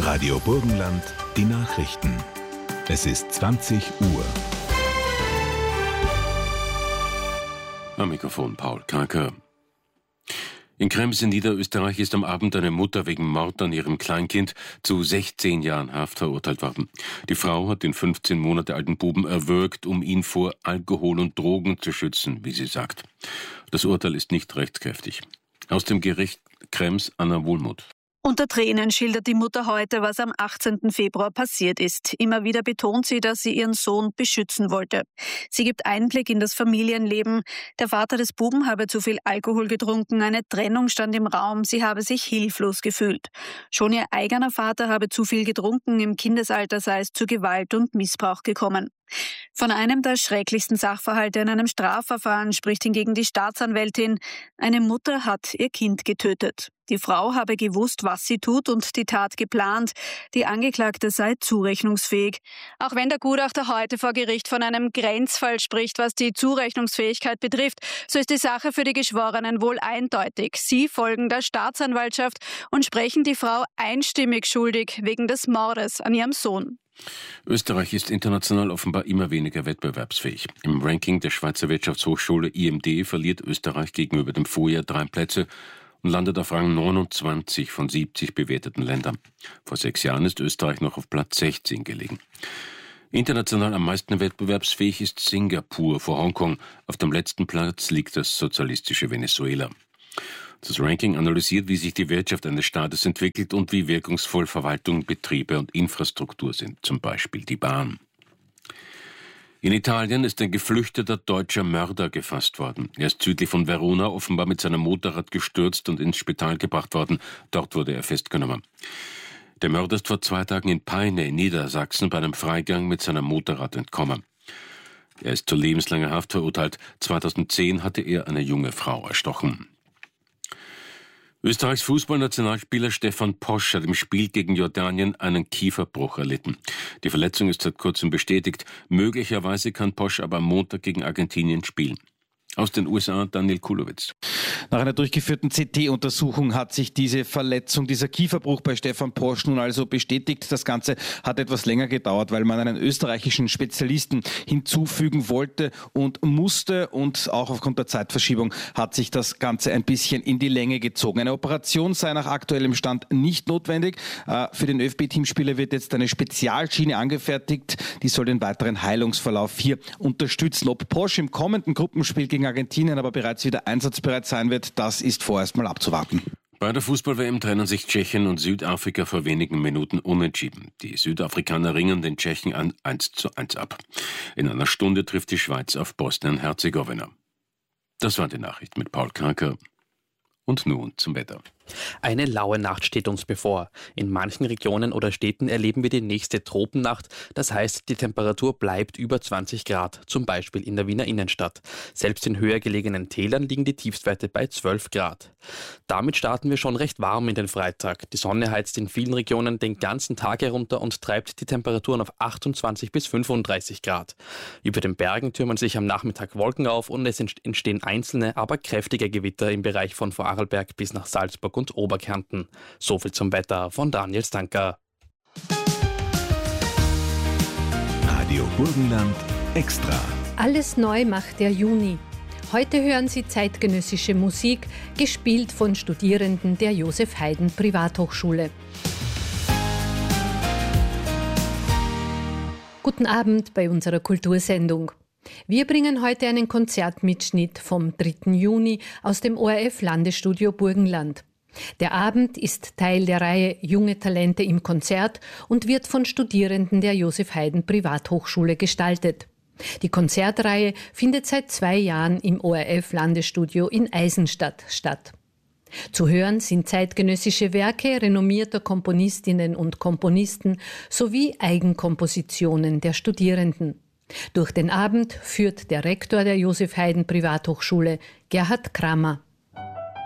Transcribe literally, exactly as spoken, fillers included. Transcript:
Radio Burgenland, die Nachrichten. Es ist zwanzig Uhr. Am Mikrofon Paul Karker. In Krems in Niederösterreich ist am Abend eine Mutter wegen Mord an ihrem Kleinkind zu sechzehn Jahren Haft verurteilt worden. Die Frau hat den fünfzehn Monate alten Buben erwürgt, um ihn vor Alkohol und Drogen zu schützen, wie sie sagt. Das Urteil ist nicht rechtskräftig. Aus dem Gericht Krems Anna Wohlmuth. Unter Tränen schildert die Mutter heute, was am achtzehnten Februar passiert ist. Immer wieder betont sie, dass sie ihren Sohn beschützen wollte. Sie gibt Einblick in das Familienleben. Der Vater des Buben habe zu viel Alkohol getrunken, eine Trennung stand im Raum, sie habe sich hilflos gefühlt. Schon ihr eigener Vater habe zu viel getrunken, im Kindesalter sei es zu Gewalt und Missbrauch gekommen. Von einem der schrecklichsten Sachverhalte in einem Strafverfahren spricht hingegen die Staatsanwältin. Eine Mutter hat ihr Kind getötet. Die Frau habe gewusst, was sie tut und die Tat geplant. Die Angeklagte sei zurechnungsfähig. Auch wenn der Gutachter heute vor Gericht von einem Grenzfall spricht, was die Zurechnungsfähigkeit betrifft, so ist die Sache für die Geschworenen wohl eindeutig. Sie folgen der Staatsanwaltschaft und sprechen die Frau einstimmig schuldig wegen des Mordes an ihrem Sohn. Österreich ist international offenbar immer weniger wettbewerbsfähig. Im Ranking der Schweizer Wirtschaftshochschule I M D verliert Österreich gegenüber dem Vorjahr drei Plätze und landet auf Rang neunundzwanzig von siebzig bewerteten Ländern. Vor sechs Jahren ist Österreich noch auf Platz sechzehn gelegen. International am meisten wettbewerbsfähig ist Singapur vor Hongkong. Auf dem letzten Platz liegt das sozialistische Venezuela. Das Ranking analysiert, wie sich die Wirtschaft eines Staates entwickelt und wie wirkungsvoll Verwaltung, Betriebe und Infrastruktur sind, zum Beispiel die Bahn. In Italien ist ein geflüchteter deutscher Mörder gefasst worden. Er ist südlich von Verona offenbar mit seinem Motorrad gestürzt und ins Spital gebracht worden. Dort wurde er festgenommen. Der Mörder ist vor zwei Tagen in Peine in Niedersachsen bei einem Freigang mit seinem Motorrad entkommen. Er ist zu lebenslanger Haft verurteilt. zweitausendzehn hatte er eine junge Frau erstochen. Österreichs Fußballnationalspieler Stefan Posch hat im Spiel gegen Jordanien einen Kieferbruch erlitten. Die Verletzung ist seit kurzem bestätigt. Möglicherweise kann Posch aber am Montag gegen Argentinien spielen. Aus den U S A Daniel Kulowitz. Nach einer durchgeführten C T-Untersuchung hat sich diese Verletzung, dieser Kieferbruch bei Stefan Posch nun also bestätigt. Das Ganze hat etwas länger gedauert, weil man einen österreichischen Spezialisten hinzufügen wollte und musste. Und auch aufgrund der Zeitverschiebung hat sich das Ganze ein bisschen in die Länge gezogen. Eine Operation sei nach aktuellem Stand nicht notwendig. Für den ÖFB-Teamspieler wird jetzt eine Spezialschiene angefertigt. Die soll den weiteren Heilungsverlauf hier unterstützen. Ob Posch im kommenden Gruppenspiel gegen Argentinien aber bereits wieder einsatzbereit sein wird, das ist vorerst mal abzuwarten. Bei der Fußball-W M trennen sich Tschechien und Südafrika vor wenigen Minuten unentschieden. Die Südafrikaner ringen den Tschechen an eins zu eins ab. In einer Stunde trifft die Schweiz auf Bosnien-Herzegowina. Das war die Nachricht mit Paul Karker. Und nun zum Wetter. Eine laue Nacht steht uns bevor. In manchen Regionen oder Städten erleben wir die nächste Tropennacht. Das heißt, die Temperatur bleibt über zwanzig Grad, zum Beispiel in der Wiener Innenstadt. Selbst in höher gelegenen Tälern liegen die Tiefstwerte bei zwölf Grad. Damit starten wir schon recht warm in den Freitag. Die Sonne heizt in vielen Regionen den ganzen Tag herunter und treibt die Temperaturen auf achtundzwanzig bis fünfunddreißig Grad. Über den Bergen türmen sich am Nachmittag Wolken auf und es entstehen einzelne, aber kräftige Gewitter im Bereich von Vorarlberg bis nach Salzburg und Oberkärnten. So viel zum Wetter von Daniel Stanker. Radio Burgenland Extra. Alles neu macht der Juni. Heute hören Sie zeitgenössische Musik, gespielt von Studierenden der Josef Haydn Privathochschule. Guten Abend bei unserer Kultursendung. Wir bringen heute einen Konzertmitschnitt vom dritten Juni aus dem O R F-Landesstudio Burgenland. Der Abend ist Teil der Reihe Junge Talente im Konzert und wird von Studierenden der Josef Haydn Privathochschule gestaltet. Die Konzertreihe findet seit zwei Jahren im O R F-Landesstudio in Eisenstadt statt. Zu hören sind zeitgenössische Werke renommierter Komponistinnen und Komponisten sowie Eigenkompositionen der Studierenden. Durch den Abend führt der Rektor der Josef Haydn Privathochschule, Gerhard Kramer.